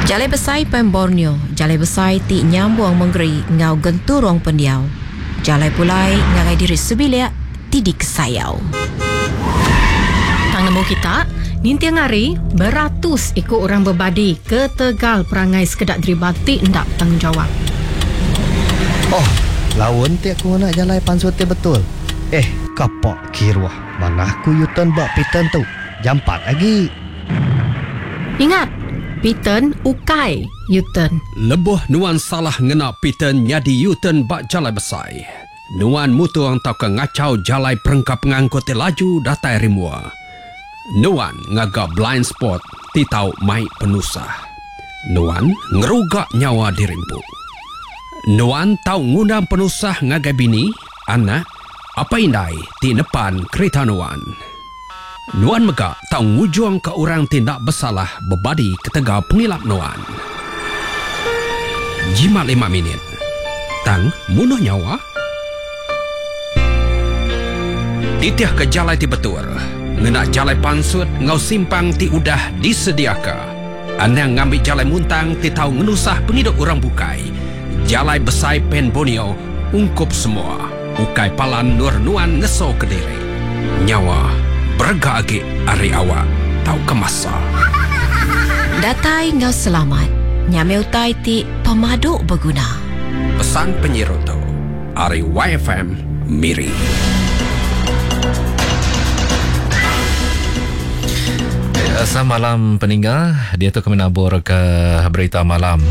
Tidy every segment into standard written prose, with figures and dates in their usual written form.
Jalai besai pen Borneo, jalai besai ti nyambung menggeri ngau genturong pendiau. Jalai pulai ngagai diri sebilia tidik sayau. Tang nemu kita, nintiang hari beratus ikut orang berbadi ke Tegal perangai sekedak deribati ndak tanggungjawab. Oh, lawan ti aku nak jalai pansut betul. Kapak kirwah. Mana aku yutan bak pitan tu. Jampat lagi. Ingat, Piten ukai Yuten. Lebuh nuan salah ngena Piten nyadi Yuten bak jalai besai. Nuan mutuang tau ke ngacau jalai perengkap pengangkut laju datai rimua. Nuan ngagak blind spot ti tau mai penusah. Nuan ngerugak nyawa dirimpu. Nuan tau ngundang penusah ngagai bini, anak, apa indai ti depan kereta Nuan. Nuan megak tau ngujuang ke orang tindak bersalah berbadi ke Tegal pengilap Nuan. Jimat 5 minit. Tang munuh nyawa. Titiah ke jalai ti betul. Ngenak jalai pansut ngau simpang ti udah disediaka. Anang ngambil jalai muntang ti tau ngenusah penghidup orang bukai. Jalai besai pen Borneo ungkup semua. Ukai palan nur Nuan ngeso ke diri. Nyawa berga agi hari awak tau kemasa. Datai ngau selamat. Nyameu tai ti pemaduk berguna. Pesan penyiroto Ari YFM Miri. Assalamualaikum malam peninggal. Dia tu kami nabur ke berita malam.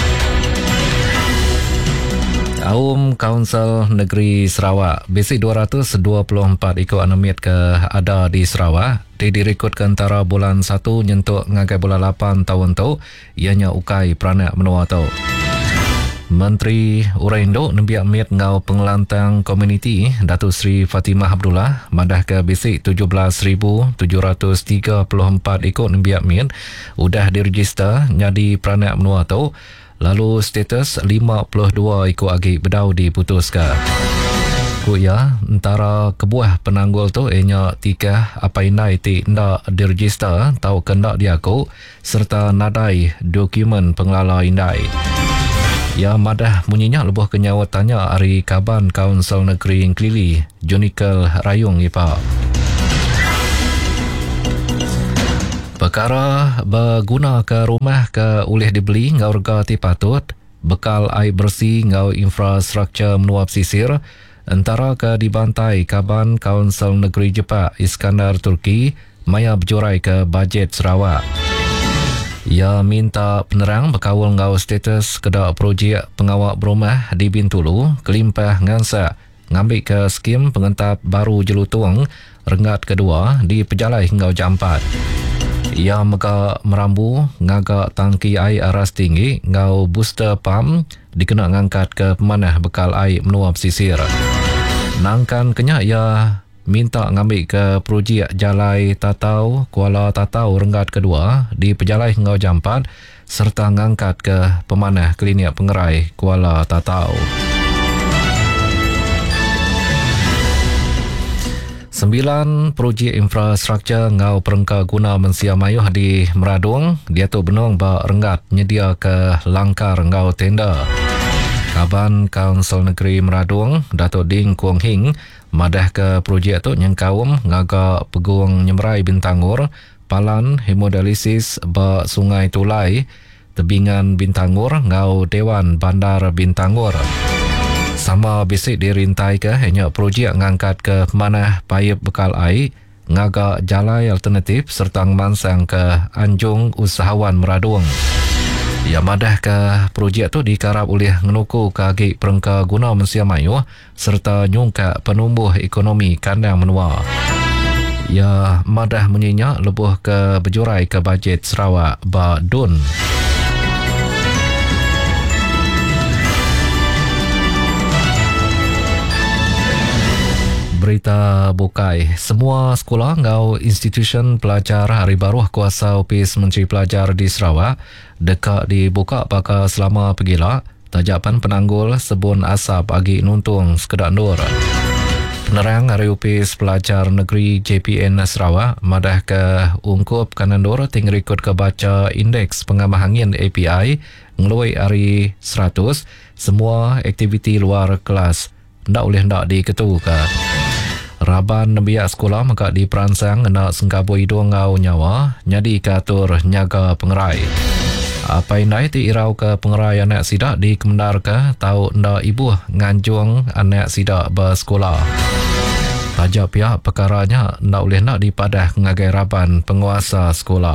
Aum Kaunsil Negeri Sarawak basic 224 ikut anomiat ke ada di Sarawak direkod ke antara bulan 1 nyentuk ngagai bulan 8 tahun tu ianya ukai peranak menua tu. Menteri Uraindo nembiak miat ngau pengelantang komuniti Datuk Seri Fatimah Abdullah madah ke basic 17,734 ikut nembiak miat udah diregister nyadi peranak menua tu. Lalu status 52 ikut agi bedau diputuskan. Kuya, antara kebuah penanggul tu ianya 3 apa inai ti ndak diregister tau kendak diaku serta nadai dokumen pengelola indai. Ya madah munyinya lebuh kenyawatannya hari Kaban Kaunsil Negeri Kelili, Junikel Rayung Ipa. Perkara berguna ke rumah ke ulih dibeli ngau rega ti patut, bekal air bersih ngau infrastruktur menuap sisir, antara ke dibantai Kaban Kaunsil Negeri Jepak Iskandar Turki, maya berjurai ke bajet Sarawak. Ia minta penerang berkawal ngau status kedak projek pengawak berumah di Bintulu, kelimpah ngansak, ngambil ke skim pengentap baru Jelutung, rengat kedua di Pejalai ngau Jampat. Ia mega merambu ngagak tangki air aras tinggi ngau booster pump dikena ngangkat ke pemanah bekal air menuap sisir. Nangkan kenyak ia minta ngambil ke projek Jalai Tatau Kuala Tatau rengat kedua di Pejalai ngau Jampat serta ngangkat ke pemanah klinik pengerai Kuala Tatau. 9 projek infrastruktur ngau perengka guna mensia mayuh di Meradung, dia tu benong ba rengat nyedia ke langkar ngau tenda. Kaban Kaunsil Negeri Meradung, Datuk Ding Kuang Hing, madah ke projek tu nyengkawum ngaga peguang nyemerai Bintangur, palan hemodialisis ba Sungai Tulai, tebingan Bintangur ngau Dewan Bandar Bintangur. Sama bisik dirintai ke hanya projek ngangkat ke pemanah payap bekal air, ngaga jalai alternatif serta mansang ke Anjung Usahawan Meradung. Ya madah ke projek tu dikarap oleh ngenuku ke agi perengka guna mensia mayuh serta nyungka penumbuh ekonomi kandang menua. Ya madah menyenyak lebuh ke berjurai ke bajet Sarawak ba Dun. Berita bukai. Semua sekolah ngau institusi pelajar hari baru kuasa Opis Menteri Pelajar di Sarawak dekat dibuka pada selama pegila tajapan penanggul sebun asap agi nuntung sekedak nur. Penerang Hari Upis Pelajar Negeri JPN Sarawak madah ke ungkup kanandor ting rekod ke baca indeks pengamah angin API ngeloi hari 100 semua aktiviti luar kelas hendak diketuka. Raban biak sekolah maka diperansang nak sengkabui dua ngau nyawa nyadi katur nyaga pengerai. Apa indai ti irau ke pengerai anak sidak di Kemendar ke tau ndak ibu nganjung anak sidak bersekolah. Tajak pihak perkaranya nak dipadah ngagai Raban penguasa sekolah.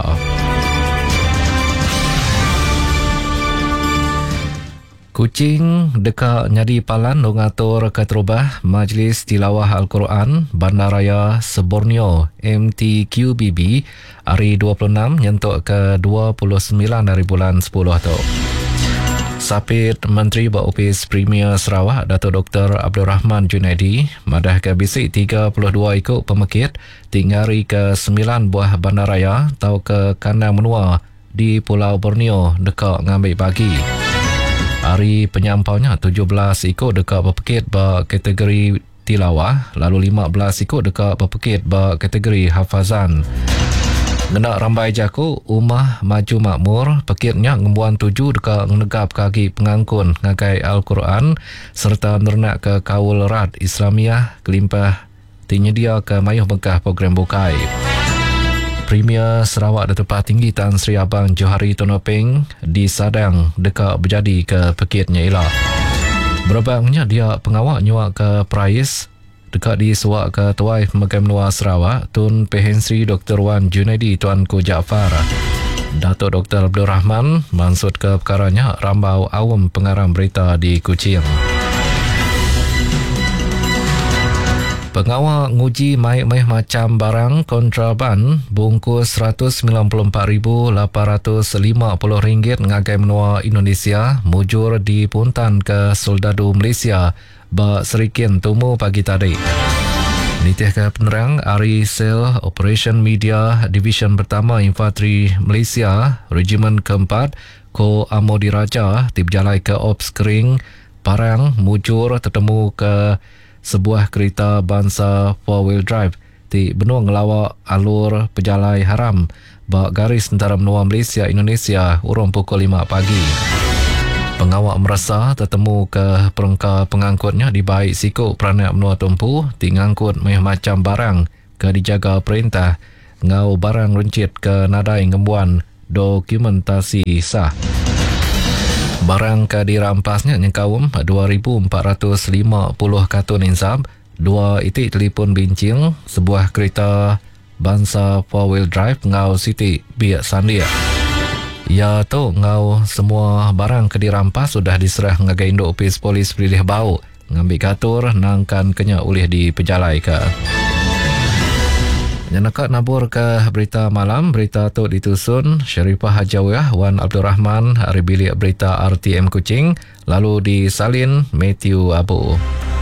Kucing dekat nyadi palan ngatur keterubah Majlis Tilawah Al-Quran Bandaraya Seborneo MTQBB hari 26 nyentuk ke 29 dari bulan 10 tu. Sapit Menteri Baupis Premier Sarawak Datuk Dr. Abdul Rahman Junaidi madah ke bisik 32 ikut pemekit tingari ke 9 buah bandaraya tau ke kandang menua di Pulau Borneo dekat ngambil pagi. Hari penyampaunya 17 ikut dekat berpekit berkategori tilawah, lalu 15 ikut dekat berpekit berkategori hafazan. Ngenak rambai jaku, Umah Maju Makmur, pekitnya ngembuan 7 dekat negap kaki pengangkun ngagai Al-Quran serta nernak ke Kaul Rad Islamiah kelimpah tinyedia ke mayuh Mekah program bukai. Premier Sarawak Datuk Tinggi Tan Sri Abang Johari Tonopeng di Sadang dekat berjadi ke pekitnya ialah. Berbangnya dia pengawak nyuak ke Prais dekat di suak ke Tuai Pemegang Menua Sarawak Tun Pehensri Dr. Wan Junaidi Tuanku Jaafar. Datuk Dr. Abdul Rahman maksud ke perkaranya rambau awam pengarang berita di Kuching. Pengawal nguji mai-mai macam barang kontraban bungkus RM194,850 ngagai menua Indonesia mujur di Puntan ke Soldadu Malaysia Serikin Tumu pagi tadi. Nitih ke penerang Ari Sel Operation Media Division Pertama Infanteri Malaysia Regimen keempat Ko Amodiraja tip jalai ke Ops Kering Parang mujur tertemu ke sebuah kereta bangsa 4-wheel drive di benua ngelawak alur pejalai haram bak garis tentara menua Malaysia Indonesia urung pukul 5 pagi. Pengawak merasa tertemu ke perengka pengangkutnya di baik sikuk peranak menua tumpu di ngangkut macam barang ke dijaga perintah ngau barang runcit ke nadai ngembuan dokumentasi sah. Barang ke dirampasnya nyengkawum 2,450 kartun insap, 2 itik telefon bincang, sebuah kereta bangsa 4-wheel drive ngau Siti Biak Sandia. Ya tu ngau semua barang ke dirampas sudah diserah ngagai induk Opis Polis Pilih Bau, ngambil katur nangkan kenya ulih di pejalai ke. Nyenakat nabur ke berita malam, berita tu ditusun Syarifah Hajawiyah Wan Abdul Rahman hari bilik berita RTM Kuching, lalu disalin Matthew Abu.